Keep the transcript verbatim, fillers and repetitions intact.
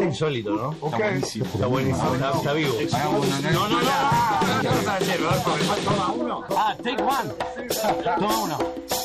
Está insólito, ¿no? Está buenísimo. Está buenísimo, está, está vivo. No, no, no. Ah, take one. Toma uno.